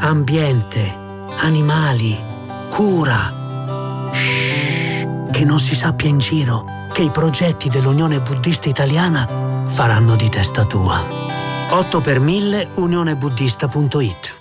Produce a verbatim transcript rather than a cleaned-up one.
ambiente, animali, cura. Shhh, che non si sappia in giro che i progetti dell'Unione Buddista Italiana faranno di testa tua. otto per mille unionebuddista punto it